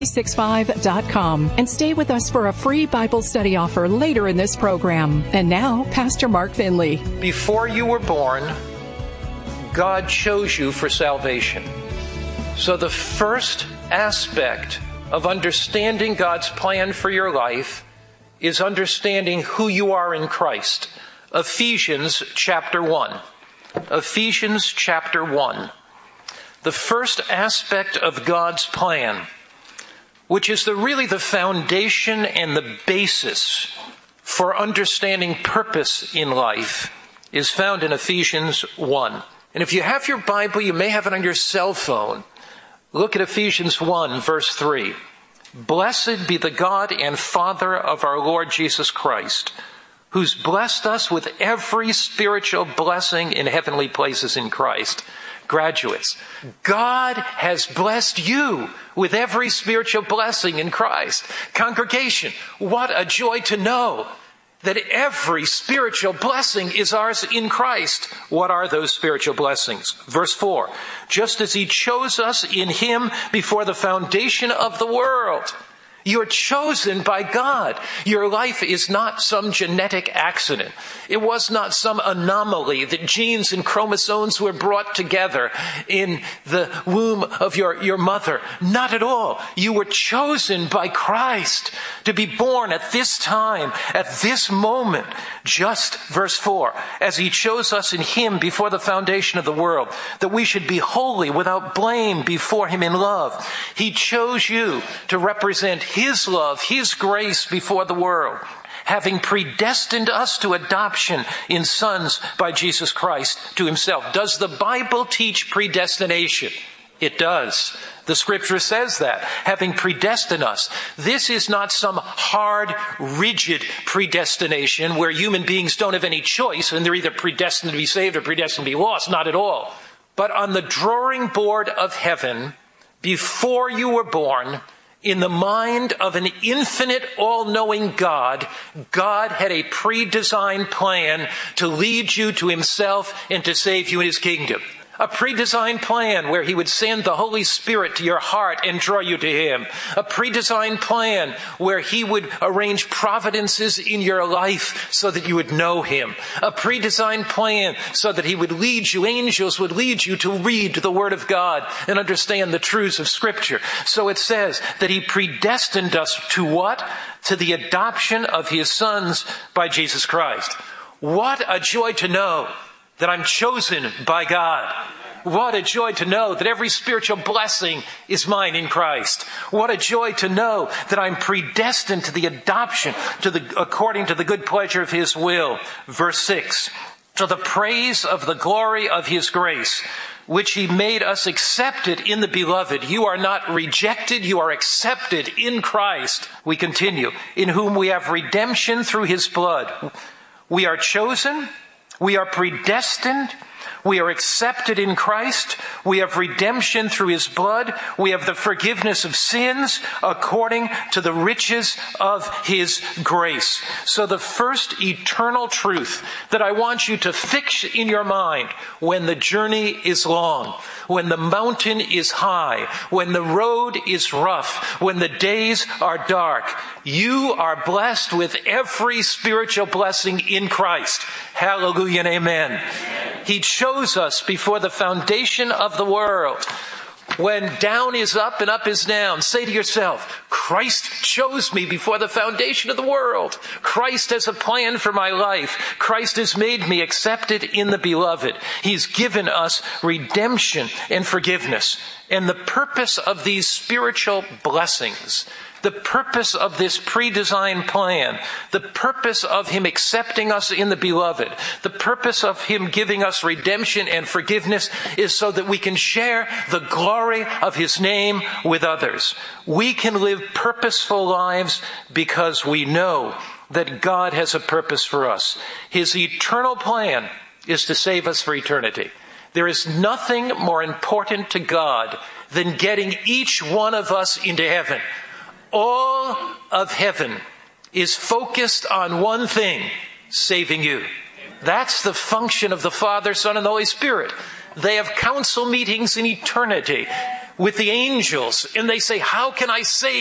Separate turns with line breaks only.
365.com and stay with us for a free Bible study offer later in this program. And now, Pastor Mark Finley.
Before you were born, God chose you for salvation. So the first aspect of understanding God's plan for your life is understanding who you are in Christ. Ephesians chapter 1. Ephesians chapter 1. The first aspect of God's plan, which is really the foundation and the basis for understanding purpose in life, is found in Ephesians 1. And if you have your Bible, you may have it on your cell phone. Look at Ephesians 1, verse 3. Blessed be the God and Father of our Lord Jesus Christ, who's blessed us with every spiritual blessing in heavenly places in Christ. Graduates, God has blessed you with every spiritual blessing in Christ. Congregation, what a joy to know that every spiritual blessing is ours in Christ. What are those spiritual blessings? Verse 4, just as he chose us in him before the foundation of the world. You're chosen by God. Your life is not some genetic accident. It was not some anomaly that genes and chromosomes were brought together in the womb of your mother. Not at all. You were chosen by Christ to be born at this time, at this moment. Just, verse 4, as he chose us in him before the foundation of the world, that we should be holy without blame before him in love. He chose you to represent his love, his grace before the world, having predestined us to adoption in sons by Jesus Christ to himself. Does the Bible teach predestination? It does. The scripture says that, having predestined us. This is not some hard, rigid predestination where human beings don't have any choice and they're either predestined to be saved or predestined to be lost. Not at all. But on the drawing board of heaven, before you were born, in the mind of an infinite, all-knowing God, God had a pre-designed plan to lead you to himself and to save you in his kingdom. A pre-designed plan where he would send the Holy Spirit to your heart and draw you to him. A pre-designed plan where he would arrange providences in your life so that you would know him. A pre-designed plan so that he would lead you, angels would lead you to read the Word of God and understand the truths of Scripture. So it says that he predestined us to what? To the adoption of his sons by Jesus Christ. What a joy to know that I'm chosen by God. What a joy to know that every spiritual blessing is mine in Christ. What a joy to know that I'm predestined to the adoption according to the good pleasure of his will. Verse 6, to the praise of the glory of his grace, which he made us accepted in the beloved. You are not rejected, you are accepted in Christ. We continue, in whom we have redemption through his blood. We are chosen, we are predestined, we are accepted in Christ, we have redemption through his blood, we have the forgiveness of sins according to the riches of his grace. So the first eternal truth that I want you to fix in your mind when the journey is long, when the mountain is high, when the road is rough, when the days are dark, you are blessed with every spiritual blessing in Christ. Hallelujah and amen. He chose us before the foundation of the world. When down is up and up is down, say to yourself, Christ chose me before the foundation of the world. Christ has a plan for my life. Christ has made me accepted in the beloved. He's given us redemption and forgiveness. And the purpose of these spiritual blessings, the purpose of this pre-designed plan, the purpose of him accepting us in the beloved, the purpose of him giving us redemption and forgiveness is so that we can share the glory of his name with others. We can live purposeful lives because we know that God has a purpose for us. His eternal plan is to save us for eternity. There is nothing more important to God than getting each one of us into heaven. All of heaven is focused on one thing, saving you. That's the function of the Father, Son, and the Holy Spirit. They have council meetings in eternity with the angels and they say, how can I save